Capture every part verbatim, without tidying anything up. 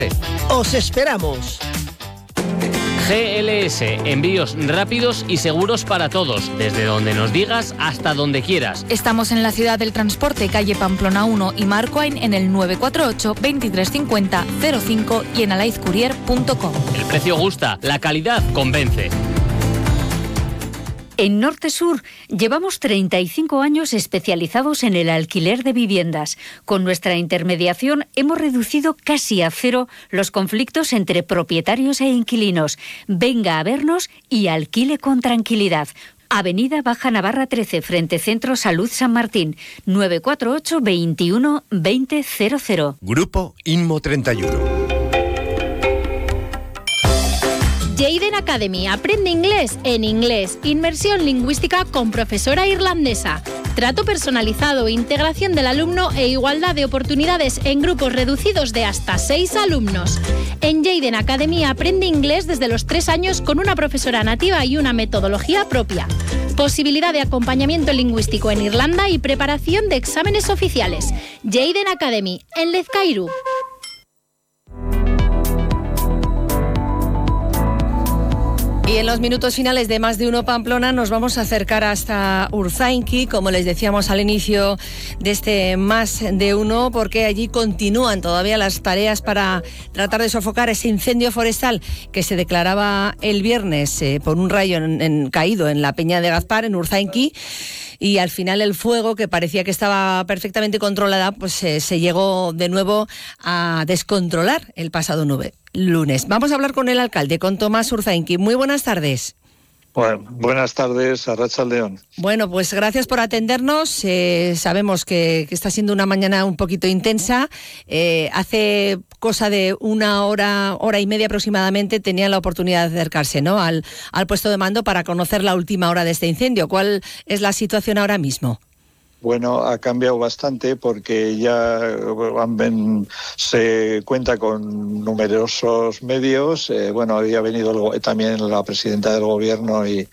¡Os esperamos! G L S, envíos rápidos y seguros para todos, desde donde nos digas hasta donde quieras. Estamos en la Ciudad del Transporte, calle Pamplona uno y Marcoain en el nueve cuatro ocho, veintitrés cincuenta, cero cinco y en alaizcourier punto com. El precio gusta, la calidad convence. En Norte Sur llevamos treinta y cinco años especializados en el alquiler de viviendas. Con nuestra intermediación hemos reducido casi a cero los conflictos entre propietarios e inquilinos. Venga a vernos y alquile con tranquilidad. Avenida Baja Navarra trece, frente Centro Salud San Martín, nueve cuatro ocho, veintiuno, veinte cero cero. Grupo Inmo treinta y uno. Jayden Academy, aprende inglés en inglés, inmersión lingüística con profesora irlandesa, trato personalizado, integración del alumno e igualdad de oportunidades en grupos reducidos de hasta seis alumnos. En Jayden Academy aprende inglés desde los tres años con una profesora nativa y una metodología propia. Posibilidad de acompañamiento lingüístico en Irlanda y preparación de exámenes oficiales. Jayden Academy, en Lezcairu. Y en los minutos finales de Más de Uno Pamplona nos vamos a acercar hasta Urzainki, como les decíamos al inicio de este Más de Uno, porque allí continúan todavía las tareas para tratar de sofocar ese incendio forestal que se declaraba el viernes eh, por un rayo en, en, caído en la Peña de Gazpar, en Urzainki. Y al final el fuego, que parecía que estaba perfectamente controlada, pues eh, se llegó de nuevo a descontrolar el pasado nube, lunes. Vamos a hablar con el alcalde, con Tomás Urzainki. Muy buenas tardes. Bueno, buenas tardes, Arratsaldeon. Bueno, pues gracias por atendernos. Eh, sabemos que, que está siendo una mañana un poquito intensa. Eh, hace cosa de una hora, hora y media aproximadamente, tenían la oportunidad de acercarse, ¿no?, al, al puesto de mando para conocer la última hora de este incendio. ¿Cuál es la situación ahora mismo? Bueno, ha cambiado bastante porque ya ven, se cuenta con numerosos medios. Eh, bueno, había venido el, también la presidenta del gobierno y,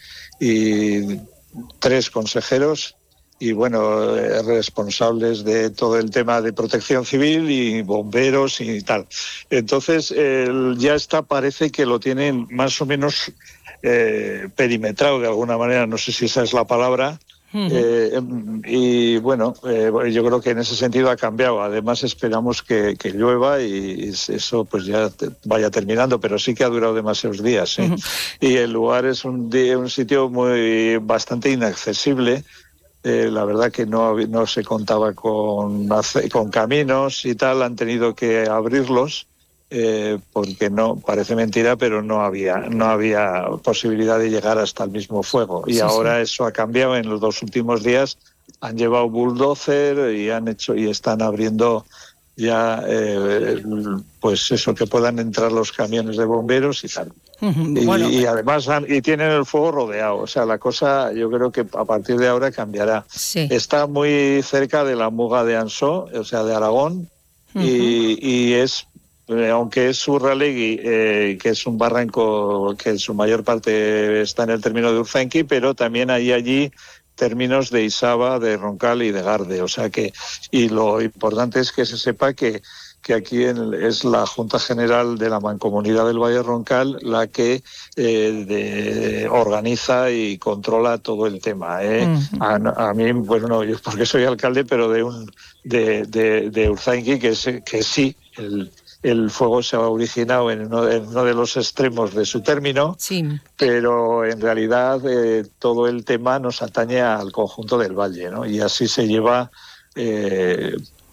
y tres consejeros y, bueno, eh, responsables de todo el tema de protección civil y bomberos y tal. Entonces, eh, ya está, parece que lo tienen más o menos eh, perimetrado de alguna manera, no sé si esa es la palabra. Uh-huh. Eh, y bueno, eh, yo creo que en ese sentido ha cambiado. Además esperamos que, que llueva y eso pues ya te, vaya terminando, pero sí que ha durado demasiados días, ¿eh? Uh-huh. Y el lugar es un, un sitio muy bastante inaccesible. Eh, la verdad que no, no se contaba con, con caminos y tal, han tenido que abrirlos. Eh, porque no, parece mentira, pero no había no había posibilidad de llegar hasta el mismo fuego. Y sí, ahora sí. Eso ha cambiado. En los dos últimos días han llevado bulldozer y han hecho y están abriendo ya eh, pues eso, que puedan entrar los camiones de bomberos y tal. Uh-huh. Y, bueno, y además han, y tienen el fuego rodeado. O sea, la cosa yo creo que a partir de ahora cambiará. Sí. Está muy cerca de la Muga de Ansó, o sea, de Aragón. Uh-huh. y, y es aunque es Urralegui, eh, que es un barranco que en su mayor parte está en el término de Urzainki, pero también hay allí términos de Isaba, de Roncal y de Garde. O sea que, y lo importante es que se sepa que, que aquí en, es la Junta General de la Mancomunidad del Valle Roncal la que eh, de, organiza y controla todo el tema. ¿eh? Uh-huh. a, a mí, bueno, yo porque soy alcalde, pero de un de, de, de Urzainki, que, es, que sí, el El fuego se ha originado en uno, de, en uno de los extremos de su término, sí. Pero en realidad eh, todo el tema nos atañe al conjunto del valle, ¿no? Y así se lleva eh,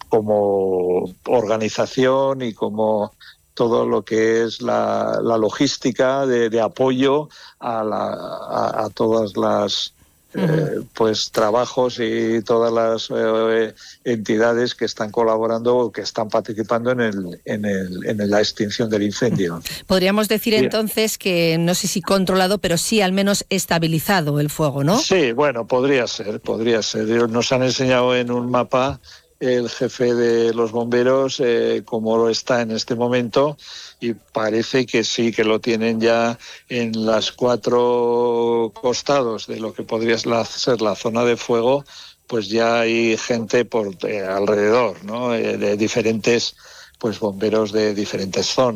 como organización y como todo lo que es la, la logística de, de apoyo a, la, a, a todas las Eh, pues trabajos y todas las eh, entidades que están colaborando o que están participando en el, en el en la extinción del incendio. Podríamos decir sí. Entonces que no sé si controlado, pero sí al menos estabilizado el fuego, ¿no? Sí, bueno, podría ser, podría ser. Nos han enseñado en un mapa el jefe de los bomberos eh, cómo lo está en este momento. Y parece que sí, que lo tienen ya en las cuatro costados de lo que podría ser la zona de fuego, pues ya hay gente por eh, alrededor, ¿no? Eh, de diferentes pues bomberos de diferentes zonas.